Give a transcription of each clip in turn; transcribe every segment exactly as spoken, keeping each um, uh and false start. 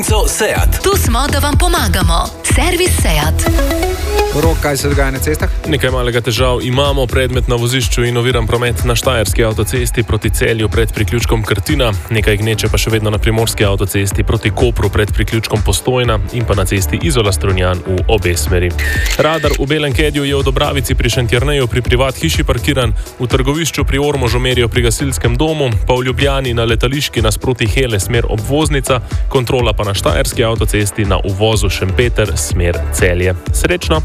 Seat. Tu smo, da vam pomagamo. Servis Seat. Rok, kaj se dogaja na cestah? Nekaj malega težav imamo. Predmet na vozišču in oviran promet na štajerski avtocesti proti Celju pred priključkom Krtina, nekaj gneče pa še vedno na primorski avtocesti proti Kopru pred priključkom Postojna in pa na cesti Izola-Strunjan v obe smeri. Radar v Belem Kedju je v Dobravici pri Šentjerneju pri privat hiši parkiran, v trgovišču pri Ormožu merijo pri gasilskem domu, pa v Ljubljani na letališki nasproti Hele smer obvoznica, kontrola pa na štajerski avtocesti na uvozu Šempeter smer Celje. Srečno!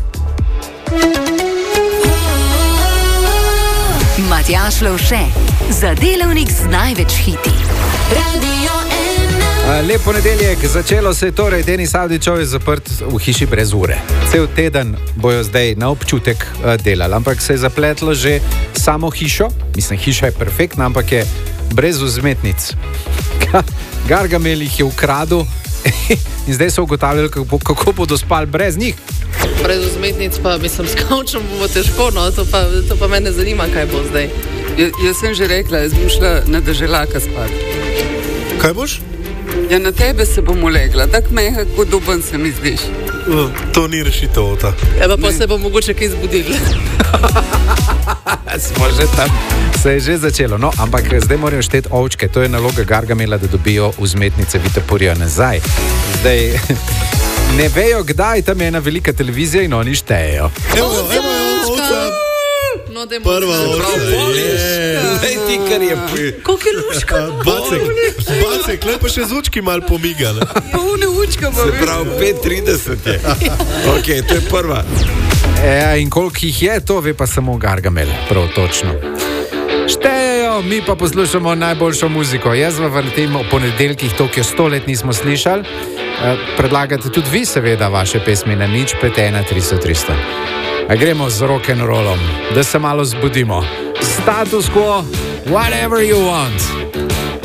Matjaž Lovše, za delavnik z največ hiti. Radio ena. Lep ponedeljek, začelo se je torej, Denis Avdićev je zaprt v hiši brez ure. Cel teden bojo zdaj na občutek delali, ampak se je zapletlo že samo hišo. Mislim, hiša je perfektna, ampak je brez vzmetnic. Gargamel jih je ukradel in zdaj so ugotavljali, kako, kako bodo spali brez njih. Brez vzmetnic pa, mislim, s kavčem bo težko, no, to pa, to pa mene zanima, kaj bo zdaj. Ja, jaz sem že rekla, jaz bom šla na deželaka spat. Kaj boš? Ja, na tebe se bom ulegla, tak mehak, kot duben se mi zdiš. Uh, to ni rešitev, ota. Eba pa ne. Se bo mogoče kaj zbudili. Smo že tam, se je že začelo. No, ampak zdaj morajo šteti ovčke, to je naloga Gargamela, da dobijo vzmetnice Vitapurja nazaj. Zdaj ne vejo, kdaj, tam je ena velika televizija in oni štejejo. Evo, evo, ovca. No, dajmo. Prva ovca. Lej ti, kar je pri... Koliko je luška? Bacek, bacek, le pa še z učki malo pomiga. Polne učka pa. Se pravi, pet trideset je. Ok, to je prva. E, in koliko jih je, to ve pa samo Gargamel, prav točno. Štejejo, mi pa poslušamo najboljšo muziko. Jaz vam vrtim o ponedeljkih, to, ki jo sto let nismo slišali. E, predlagate tudi vi, seveda, vaše pesmi na nič pet ena tristo tristo. A gremo z rock'n'rollom, da se malo zbudimo. Status quo, whatever you want.